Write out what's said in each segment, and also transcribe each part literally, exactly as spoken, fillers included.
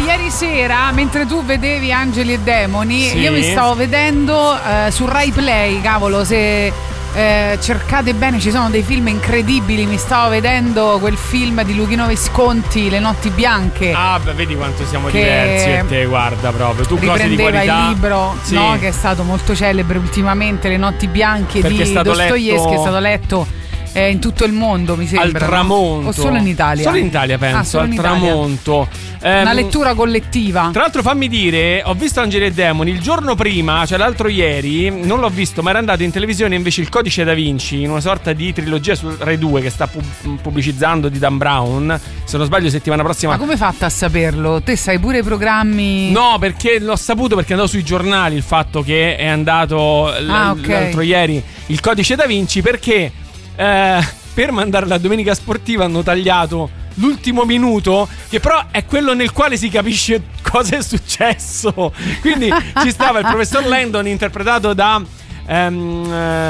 ieri sera, mentre tu vedevi Angeli e Demoni, sì. io mi stavo vedendo eh, su Rai Play, cavolo, se eh, cercate bene ci sono dei film incredibili. Mi stavo vedendo quel film di Luchino Visconti, Le notti bianche. Ah, beh, vedi quanto siamo che diversi e te, guarda proprio. Tu cose di qualità. Il libro, sì. no, che è stato molto celebre ultimamente, Le notti bianche perché di Dostoevskij, è stato letto Eh, in tutto il mondo, mi sembra. Al tramonto. No? O solo in Italia? Solo in Italia, penso. Ah, solo al in tramonto. Eh, Una lettura collettiva. Tra l'altro, fammi dire, ho visto Angeli e Demoni il giorno prima, cioè l'altro ieri. Non l'ho visto, ma era andato in televisione invece Il Codice Da Vinci, in una sorta di trilogia su Rai due che sta pub- pubblicizzando di Dan Brown. Se non sbaglio, settimana prossima. Ma come hai fatto a saperlo? Te sai pure i programmi? No, perché l'ho saputo perché è andato sui giornali il fatto che è andato l- ah, okay. l'altro ieri Il Codice Da Vinci, perché Eh, per mandare la domenica sportiva hanno tagliato l'ultimo minuto, che però è quello nel quale si capisce cosa è successo. Quindi ci stava il professor Landon, interpretato da Um,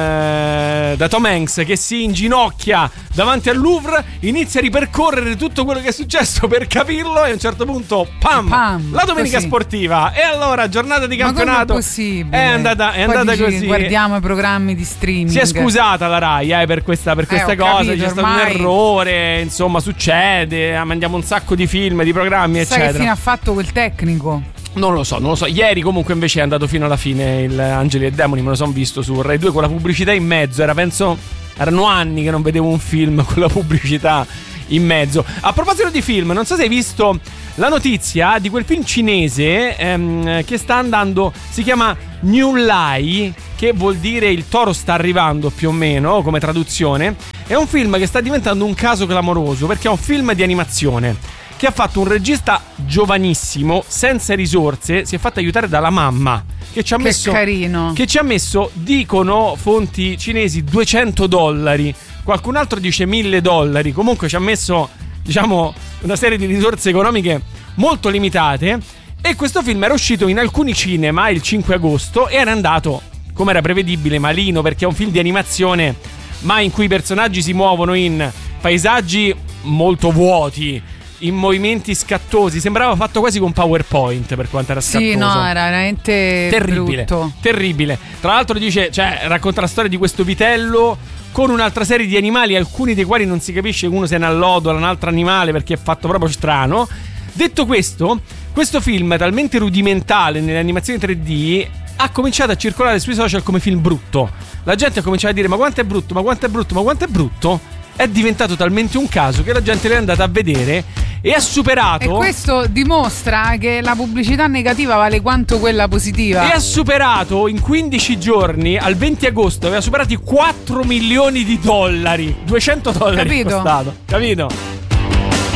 uh, da Tom Hanks, che si inginocchia davanti al Louvre, inizia a ripercorrere tutto quello che è successo per capirlo, e a un certo punto pam, pam la domenica così. Sportiva. E allora giornata di campionato. Ma com'è possibile? È andata, è andata così. Guardiamo i programmi di streaming. Si è scusata la Rai eh, per questa, per questa eh, cosa capito, c'è stato ormai... un errore, insomma succede, mandiamo un sacco di film, di programmi. Sai eccetera. Che fine ha fatto quel tecnico? Non lo so, non lo so. Ieri comunque invece è andato fino alla fine il Angeli e Demoni, me lo sono visto su Rai due con la pubblicità in mezzo. Era, penso, erano anni che non vedevo un film con la pubblicità in mezzo. A proposito di film, non so se hai visto la notizia di quel film cinese ehm, che sta andando, si chiama New Lie, che vuol dire il toro sta arrivando più o meno, come traduzione. È un film che sta diventando un caso clamoroso perché è un film di animazione che ha fatto un regista giovanissimo, senza risorse, si è fatto aiutare dalla mamma, che ci ha che messo carino. Che ci ha messo, dicono fonti cinesi, duecento dollari. Qualcun altro dice mille dollari. Comunque ci ha messo, diciamo, una serie di risorse economiche molto limitate. E questo film era uscito in alcuni cinema il cinque agosto e era andato, come era prevedibile, malino, perché è un film di animazione, ma in cui i personaggi si muovono in paesaggi molto vuoti, in movimenti scattosi. Sembrava fatto quasi con PowerPoint per quanto era scattoso. Sì, no, era veramente terribile, brutto. Terribile. Tra l'altro dice, cioè, racconta la storia di questo vitello con un'altra serie di animali, alcuni dei quali non si capisce, uno se ne allodola, un altro animale, perché è fatto proprio strano. Detto questo, questo film talmente rudimentale nelle animazioni tre D ha cominciato a circolare sui social come film brutto. La gente ha cominciato a dire: ma quanto è brutto, ma quanto è brutto, ma quanto è brutto. È diventato talmente un caso che la gente l'è andata a vedere e ha superato. E questo dimostra che la pubblicità negativa vale quanto quella positiva. E ha superato in quindici giorni, al venti agosto, aveva superato i quattro milioni di dollari. duecento dollari. Capito? È costato. Capito?